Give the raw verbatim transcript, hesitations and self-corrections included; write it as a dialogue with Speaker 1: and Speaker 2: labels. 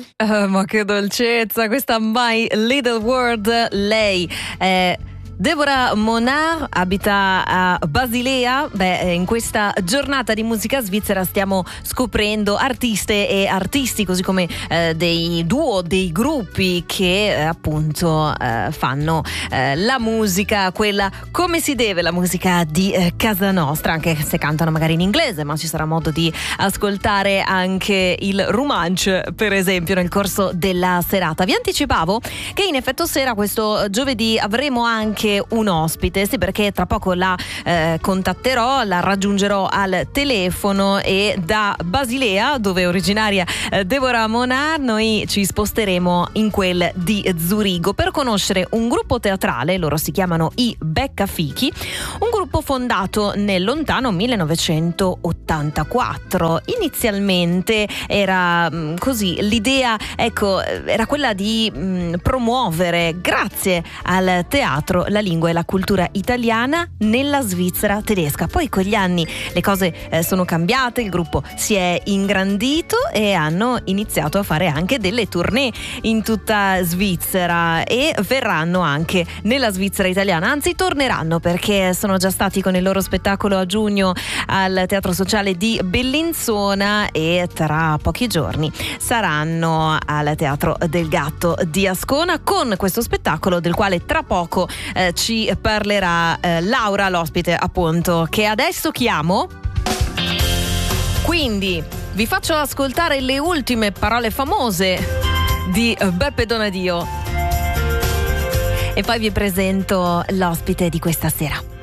Speaker 1: Uh, ma che dolcezza, questa My Little World. Lei è Deborah Monar, abita a Basilea. Beh, in questa giornata di musica svizzera stiamo scoprendo artiste e artisti, così come eh, dei duo, dei gruppi che eh, appunto eh, fanno eh, la musica, quella come si deve, la musica di eh, casa nostra, anche se cantano magari in inglese, ma ci sarà modo di ascoltare anche il romanche, per esempio, nel corso della serata. Vi anticipavo che in effetto sera, questo giovedì, avremo anche un ospite, sì, perché tra poco la eh, contatterò, la raggiungerò al telefono e da Basilea, dove è originaria eh, Deborah Monar, noi ci sposteremo in quel di Zurigo per conoscere un gruppo teatrale. Loro si chiamano i Beccafichi, un gruppo fondato nel lontano millenovecentottantaquattro. Inizialmente era mh, così, l'idea, ecco, era quella di mh, promuovere, grazie al teatro, la lingua e la cultura italiana nella Svizzera tedesca. Poi con gli anni le cose eh, sono cambiate, il gruppo si è ingrandito e hanno iniziato a fare anche delle tournée in tutta Svizzera e verranno anche nella Svizzera italiana, anzi torneranno, perché sono già stati con il loro spettacolo a giugno al Teatro Sociale di Bellinzona e tra pochi giorni saranno al Teatro del Gatto di Ascona con questo spettacolo del quale tra poco eh, ci parlerà eh, Laura, l'ospite appunto, che adesso chiamo. Quindi vi faccio ascoltare le ultime parole famose di Beppe Donadio e poi vi presento l'ospite di questa sera.